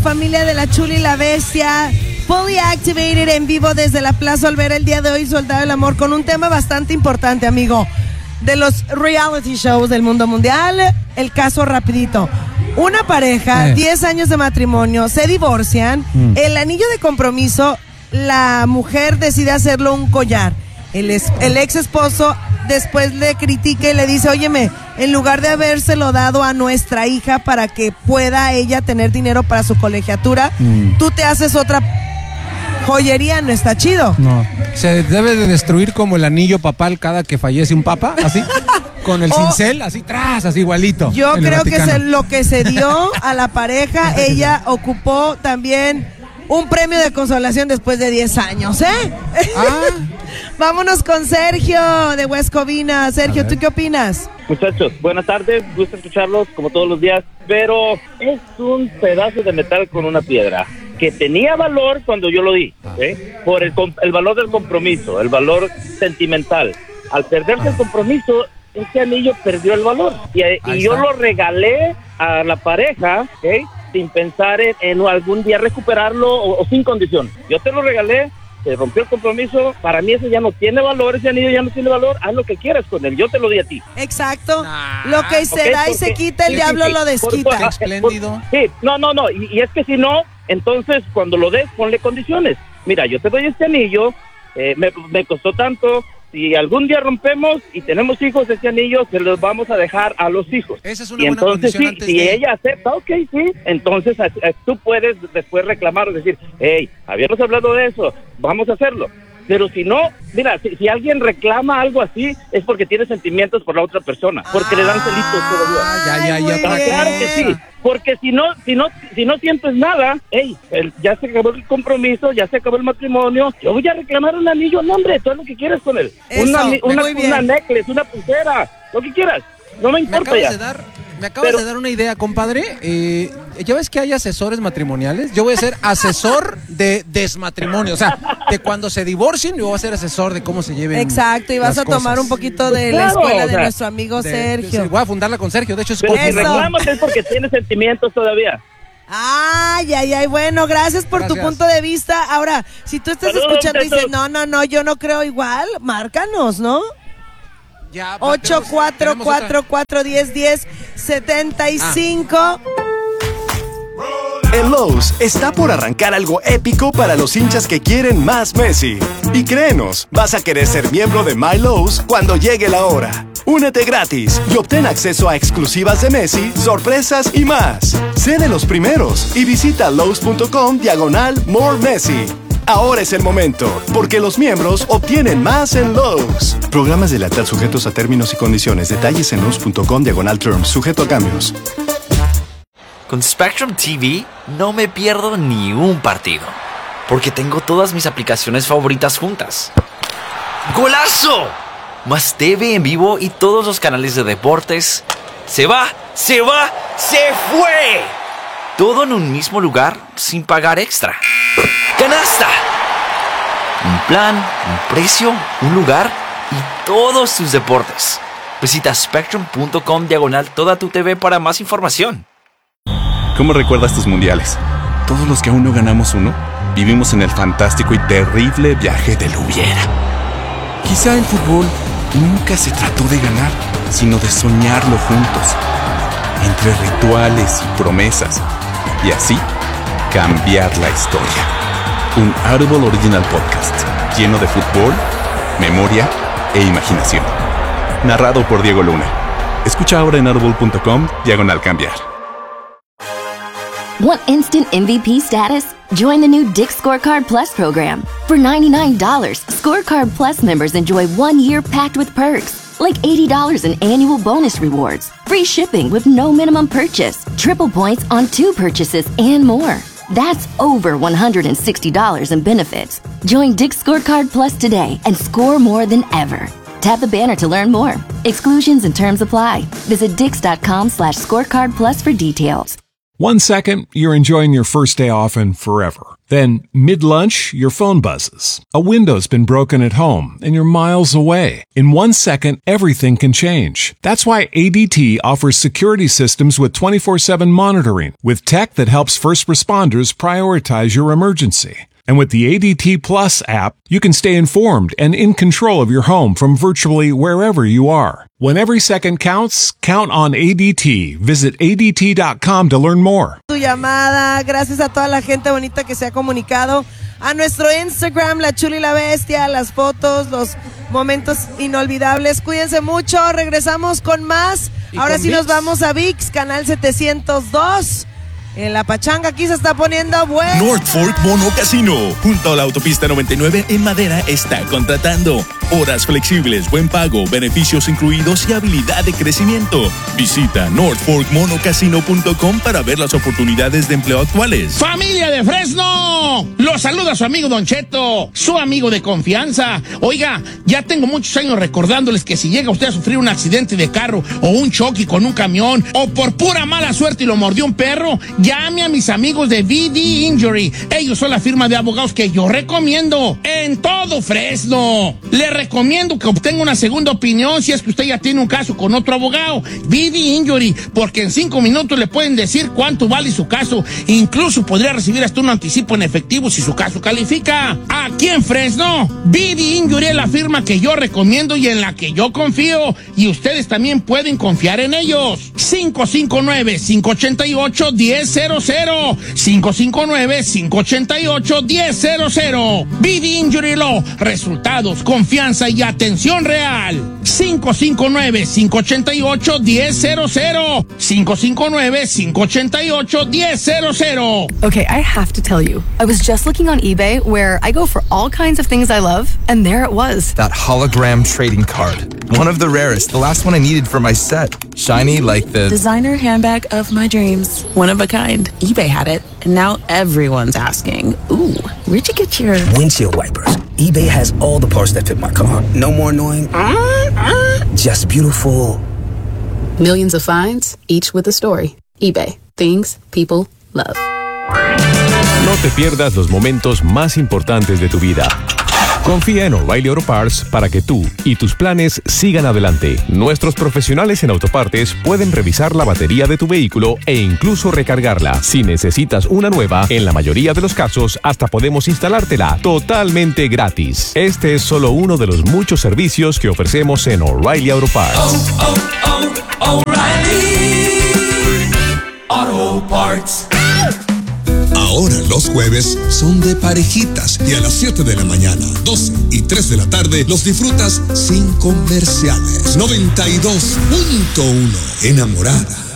familia de la Chula y la Bestia, Fully Activated en vivo desde la Plaza Olvera el día de hoy, Soldado del Amor, con un tema bastante importante, amigo, de los reality shows del mundo mundial. El caso rapidito. Una pareja, 10 años de matrimonio, se divorcian, el anillo de compromiso, la mujer decide hacerlo un collar. El ex esposo después le critica y le dice, óyeme, en lugar de habérselo dado a nuestra hija para que pueda ella tener dinero para su colegiatura, tú te haces otra joyería, no está chido. No, se debe de destruir como el anillo papal cada que fallece un papa, así, con el cincel, así, así igualito. Yo creo que es lo que se dio a la pareja. Ella ocupó también un premio de consolación después de 10 años, ¿eh? Vámonos con Sergio de West Covina. Sergio, ¿tú qué opinas? Muchachos, buenas tardes, gusto escucharlos como todos los días, pero es un pedazo de metal con una piedra que tenía valor cuando yo lo di, por el valor del compromiso, el valor sentimental. Al perderse el compromiso, ese anillo perdió el valor y yo lo regalé a la pareja, sin pensar en algún día recuperarlo o sin condición. Yo te lo regalé, se rompió el compromiso, para mí ese ya no tiene valor, ese anillo ya no tiene valor, haz lo que quieras con él, yo te lo di a ti. Exacto, lo que se da y se quita, el diablo lo desquita. Espléndido. Sí, no, y es que si no, entonces cuando lo des, ponle condiciones. Mira, yo te doy este anillo, me costó tanto, si algún día rompemos y tenemos hijos, ese anillo se los vamos a dejar a los hijos. Esa es una y buena entonces condición antes si de... ella acepta, sí, entonces tú puedes después reclamar o decir, hey, habíamos hablado de eso, vamos a hacerlo. Pero si no, mira, si alguien reclama algo así, es porque tiene sentimientos por la otra persona, porque le dan celitos todavía. Ya. Claro que sí, porque si no sientes nada, hey, ya se acabó el compromiso, ya se acabó el matrimonio, yo voy a reclamar un anillo, no hombre, todo lo que quieras con él. Una necklace, una pulsera, lo que quieras, no me importa Me acabas de dar una idea, compadre. ¿Ya ves que hay asesores matrimoniales? Yo voy a ser asesor de desmatrimonio. O sea, de cuando se divorcien, yo voy a ser asesor de cómo se lleven. Exacto, y vas a tomar un poquito de la escuela de nuestro amigo Sergio. Voy a fundarla con Sergio, de hecho es pero si reclamas es porque tienes sentimientos todavía. Ay, bueno, gracias por tu punto de vista. Ahora, si tú estás escuchando y dices, no, yo no creo igual, márcanos, ¿no? 844-410-1075. En Lowe's está por arrancar algo épico para los hinchas que quieren más Messi. Y créenos, vas a querer ser miembro de My Lowe's cuando llegue la hora. Únete gratis y obtén acceso a exclusivas de Messi, sorpresas y más. Sé de los primeros y visita Lowe's.com/More Messi. Ahora es el momento, porque los miembros obtienen más en Lowe's. Programas de lealtad sujetos a términos y condiciones. Detalles en Lowe's.com/terms, sujeto a cambios. Con Spectrum TV no me pierdo ni un partido, porque tengo todas mis aplicaciones favoritas juntas. ¡Golazo! Más TV en vivo y todos los canales de deportes. ¡Se fue! Todo en un mismo lugar sin pagar extra. ¡Canasta! Un plan, un precio, un lugar y todos tus deportes. Visita Spectrum.com/toda tu TV para más información. ¿Cómo recuerdas tus mundiales? Todos los que aún no ganamos uno, vivimos en el fantástico y terrible viaje del hubiera. Quizá el fútbol nunca se trató de ganar, sino de soñarlo juntos, entre rituales y promesas, y así cambiar la historia. Un Audible Original Podcast, lleno de fútbol, memoria e imaginación. Narrado por Diego Luna. Escucha ahora en audible.com/cambiar. Want instant MVP status? Join the new Dick's Scorecard Plus program. For $99, Scorecard Plus members enjoy 1 year packed with perks, like $80 in annual bonus rewards, free shipping with no minimum purchase, triple points on 2 purchases, and more. That's over $160 in benefits. Join Dick's Scorecard Plus today and score more than ever. Tap the banner to learn more. Exclusions and terms apply. Visit Dix.com/scorecard plus for details. 1 second, you're enjoying your first day off and forever. Then, mid-lunch, your phone buzzes. A window's been broken at home, and you're miles away. In 1 second, everything can change. That's why ADT offers security systems with 24/7 monitoring, with tech that helps first responders prioritize your emergency. And with the ADT Plus app, you can stay informed and in control of your home from virtually wherever you are. When every second counts, count on ADT. Visit ADT.com to learn more. Tu llamada, gracias a toda la gente bonita que se ha comunicado. A nuestro Instagram, La Chula y la Bestia, las fotos, los momentos inolvidables. Cuídense mucho, regresamos con más. Ahora sí nos vamos a ViX, canal 702. En la pachanga aquí se está poniendo bueno. North Fork Mono Casino, junto a la autopista 99 en Madera, está contratando. Horas flexibles, buen pago, beneficios incluidos y habilidad de crecimiento. Visita northforkmonocasino.com para ver las oportunidades de empleo actuales. ¡Familia de Fresno! Los saluda su amigo Don Cheto, su amigo de confianza. Oiga, ya tengo muchos años recordándoles que si llega usted a sufrir un accidente de carro o un choque con un camión o por pura mala suerte y lo mordió un perro, llame a mis amigos de VD Injury. Ellos son la firma de abogados que yo recomiendo en todo Fresno. Le recomiendo que obtenga una segunda opinión si es que usted ya tiene un caso con otro abogado. VD Injury, porque en 5 minutos le pueden decir cuánto vale su caso. Incluso podría recibir hasta un anticipo en efectivo si su caso califica. Aquí en Fresno, VD Injury es la firma que yo recomiendo y en la que yo confío. Y ustedes también pueden confiar en ellos. 559-588-1000. 559-588-1000. VD Injury Law. Resultados, confianza y atención real. 559-588-1000. 559-588-1000. Okay, I have to tell you, I was just looking on eBay where I go for all kinds of things I love, and there it was. That hologram trading card. One of the rarest, the last one I needed for my set. Shiny like the designer handbag of my dreams. One of a kind. eBay had it, and now everyone's asking, ooh, where'd you get your windshield wipers? eBay has all the parts that fit my car. No more annoying, just beautiful. Millions of finds, each with a story. eBay. Things people love. No te pierdas los momentos más importantes de tu vida. Confía en O'Reilly Auto Parts para que tú y tus planes sigan adelante. Nuestros profesionales en autopartes pueden revisar la batería de tu vehículo e incluso recargarla. Si necesitas una nueva, en la mayoría de los casos hasta podemos instalártela totalmente gratis. Este es solo uno de los muchos servicios que ofrecemos en O'Reilly Auto Parts. O'Reilly Auto Parts. Ahora los jueves son de parejitas y a las 7 de la mañana, 12 y 3 de la tarde los disfrutas sin comerciales. 92.1 Enamorada.